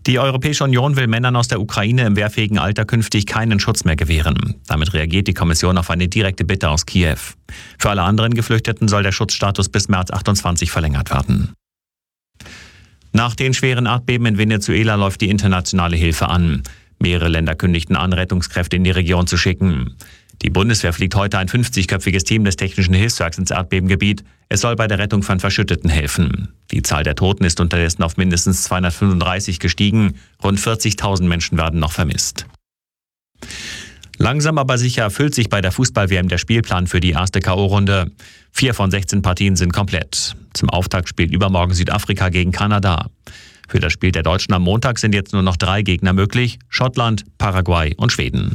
Die Europäische Union will Männern aus der Ukraine im wehrfähigen Alter künftig keinen Schutz mehr gewähren. Damit reagiert die Kommission auf eine direkte Bitte aus Kiew. Für alle anderen Geflüchteten soll der Schutzstatus bis März 28 verlängert werden. Nach den schweren Erdbeben in Venezuela läuft die internationale Hilfe an. Mehrere Länder kündigten an, Rettungskräfte in die Region zu schicken. Die Bundeswehr fliegt heute ein 50-köpfiges Team des Technischen Hilfswerks ins Erdbebengebiet. Es soll bei der Rettung von Verschütteten helfen. Die Zahl der Toten ist unterdessen auf mindestens 235 gestiegen. Rund 40.000 Menschen werden noch vermisst. Langsam aber sicher erfüllt sich bei der Fußball-WM der Spielplan für die erste K.O.-Runde. 4 von 16 Partien sind komplett. Zum Auftakt spielt übermorgen Südafrika gegen Kanada. Für das Spiel der Deutschen am Montag sind jetzt nur noch 3 Gegner möglich: Schottland, Paraguay und Schweden.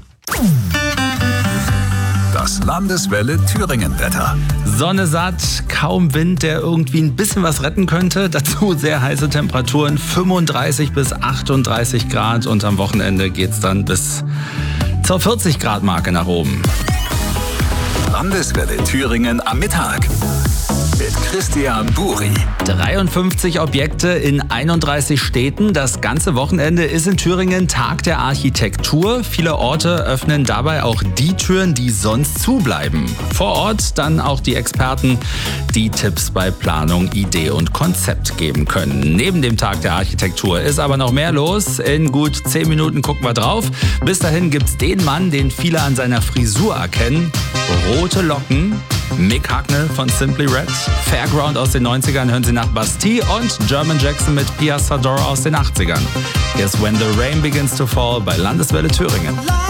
Das Landeswelle Thüringen-Wetter. Sonne satt, kaum Wind, der irgendwie ein bisschen was retten könnte. Dazu sehr heiße Temperaturen, 35 bis 38 Grad. Und am Wochenende geht's dann bis zur 40 Grad Marke nach oben. Landeswelle Thüringen am Mittag. Mit Christian Buri. 53 Objekte in 31 Städten. Das ganze Wochenende ist in Thüringen Tag der Architektur. Viele Orte öffnen dabei auch die Türen, die sonst zubleiben. Vor Ort dann auch die Experten, die Tipps bei Planung, Idee und Konzept geben können. Neben dem Tag der Architektur ist aber noch mehr los. In gut 10 Minuten gucken wir drauf. Bis dahin gibt's den Mann, den viele an seiner Frisur erkennen. Rote Locken. Mick Hucknall von Simply Red, Fairground aus den 90ern, hören Sie nach Bastille, und German Jackson mit Pia Sador aus den 80ern. Here's When the Rain Begins to Fall bei Landeswelle Thüringen.